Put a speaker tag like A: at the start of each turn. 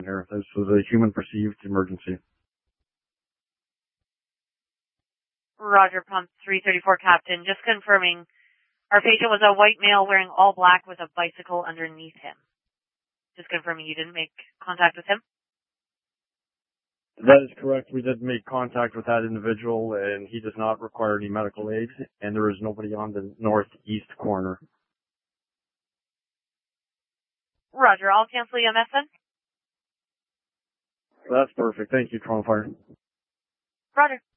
A: here. This was a human perceived emergency.
B: Roger, pump 334, Captain. Just confirming, our patient was a white male wearing all black with a bicycle underneath him. Just confirming you didn't make contact with him?
A: That is correct. We did make contact with that individual, and he does not require any medical aid, and there is nobody on the northeast corner.
B: Roger, I'll cancel EMS then.
A: That's perfect. Thank you, Toronto Fire.
B: Roger.